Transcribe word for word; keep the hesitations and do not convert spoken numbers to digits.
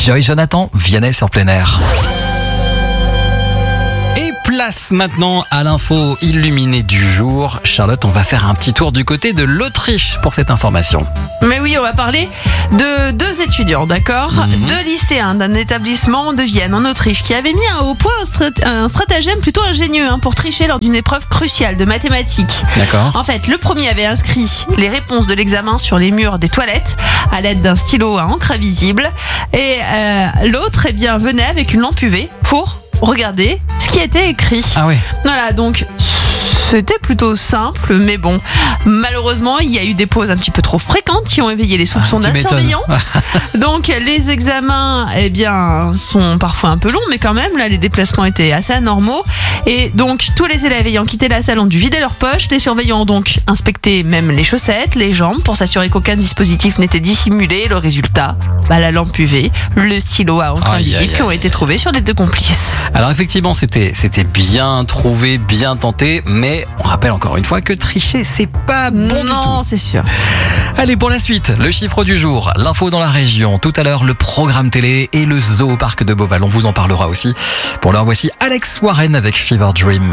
Joy Jonathan, Vianney sur plein air. Et place maintenant à l'info illuminée du jour. Charlotte, on va faire un petit tour du côté de l'Autriche pour cette information. Mais oui, on va parler de deux étudiants, d'accord ? Mmh. Deux lycéens d'un établissement de Vienne en Autriche qui avaient mis au point un, strat- un stratagème plutôt ingénieux hein, pour tricher lors d'une épreuve cruciale de mathématiques. D'accord. En fait, le premier avait inscrit les réponses de l'examen sur les murs des toilettes à l'aide d'un stylo à encre invisible et euh, l'autre eh bien, venait avec une lampe U V pour regarder ce qui était écrit. Ah oui. Voilà, donc c'était plutôt simple, mais bon, malheureusement, il y a eu des pauses un petit peu trop fréquentes qui ont éveillé les soupçons Ah, d'un tu m'étonnes. surveillant. Donc, les examens, eh bien, sont parfois un peu longs, mais quand même, là, les déplacements étaient assez anormaux. Et donc, tous les élèves ayant quitté la salle ont dû vider leurs poches. Les surveillants ont donc inspecté même les chaussettes, les jambes, pour s'assurer qu'aucun dispositif n'était dissimulé. Le résultat, bah, la lampe U V, le stylo à encre Aïe, invisible aïe, aïe. qui ont été trouvés sur les deux complices. Alors effectivement, c'était, c'était bien trouvé, bien tenté, mais on rappelle encore une fois que tricher, c'est pas bon du non, tout. c'est sûr. Allez, pour la suite, le chiffre du jour, l'info dans la région, tout à l'heure le programme télé et le zoo au parc de Beauval, on vous en parlera aussi. Pour l'heure, voici Alex Warren avec Fever Dream.